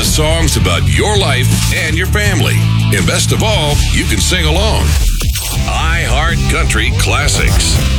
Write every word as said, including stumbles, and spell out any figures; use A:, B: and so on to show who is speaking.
A: songs about your life and your family. And best of all, you can sing along. iHeart Country Classics.